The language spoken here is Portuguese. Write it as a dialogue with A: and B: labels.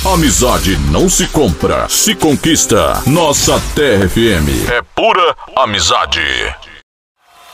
A: Amizade não se compra, se conquista. Nossa Terra FM é pura amizade.